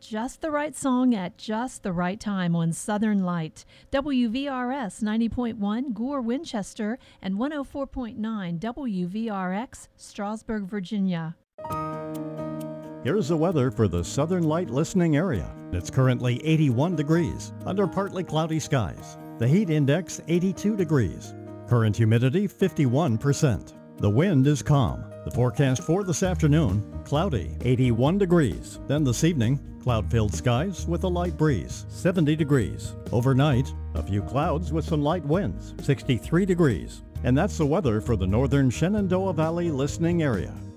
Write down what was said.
Just the right song at just the right time on Southern Light. WVRS 90.1 Gore, Winchester, and 104.9 WVRX, Strasburg, Virginia. Here's the weather for the Southern Light listening area. It's currently 81 degrees under partly cloudy skies. The heat index 82 degrees. Current humidity 51%. The wind is calm. The forecast for this afternoon, cloudy, 81 degrees. Then this evening, cloud-filled skies with a light breeze, 70 degrees. Overnight, a few clouds with some light winds, 63 degrees. And that's the weather for the northern Shenandoah Valley listening area.